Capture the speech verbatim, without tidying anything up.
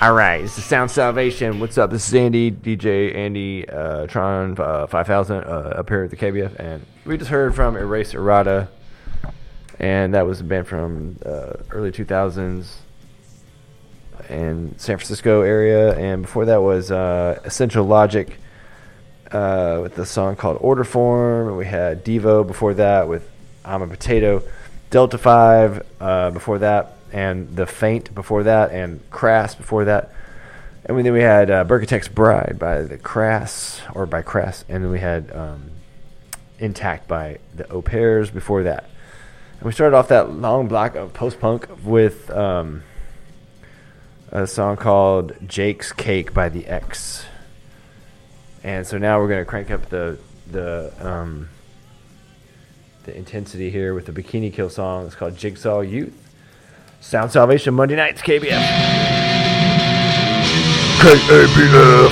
All right, this is Sound Salvation. What's up? This is Andy, D J Andy uh, Tron uh, five thousand uh, up here at the K B F. And we just heard from Erase Errata. And that was a band from uh, early two thousands in San Francisco area. And before that was uh, Essential Logic uh, with the song called Order Form. And we had Devo before that with I'm a Potato. Delta five uh, before that. And The Faint before that. And Crass before that. And then we had uh, Burkitect's Bride by the Crass, or by Crass. And then we had um, Intact by the Au Pairs before that. We started off that long block of post-punk with um, a song called Jake's Cake by The X. And so now we're going to crank up the the um, the intensity here with the Bikini Kill song. It's called Jigsaw Youth. Sound Salvation Monday nights, K B F. K A B F.